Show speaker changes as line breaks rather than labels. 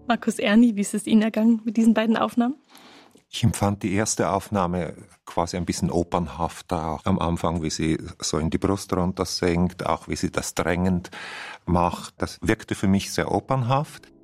Markus Erni, wie ist es Ihnen ergangen mit diesen beiden Aufnahmen?
Ich empfand die erste Aufnahme quasi ein bisschen opernhafter, auch am Anfang, wie sie so in die Brust runter singt, auch wie sie das drängend macht. Das wirkte für mich sehr opernhaft.